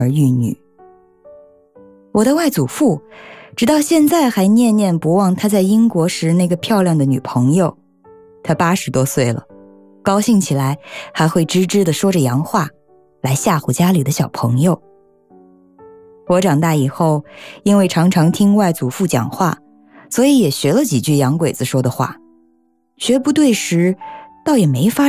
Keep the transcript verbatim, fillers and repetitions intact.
而育女。我的外祖父直到现在还念念不忘他在英国时那个漂亮的女朋友，他八十多岁了，高兴起来还会吱吱地说着洋话来吓唬家里的小朋友。我长大以后，因为常常听外祖父讲话，所以也学了几句洋鬼子说的话，学不对时倒也没法